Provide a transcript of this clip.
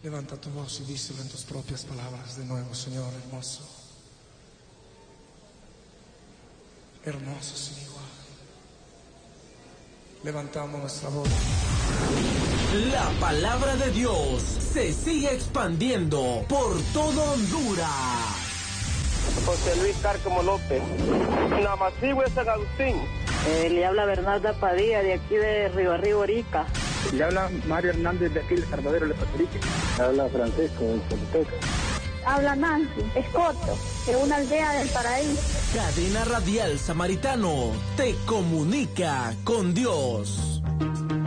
Levanta tu voz y díselo en tus propias palabras de nuevo, Señor hermoso. Hermoso sin igual. Levantamos nuestra voz. La palabra de Dios se sigue expandiendo por todo Honduras. José Luis Cárcamo López, Namacigüe San Agustín. Le habla Bernarda Padilla, de aquí de Río Arriba, Orica. Le habla Mario Hernández, de aquí de Salvador, de Costa Rica. Habla Francisco, de Choluteca. Habla Nancy Escoto, de una aldea del Paraíso. Cadena Radial Samaritano te comunica con Dios.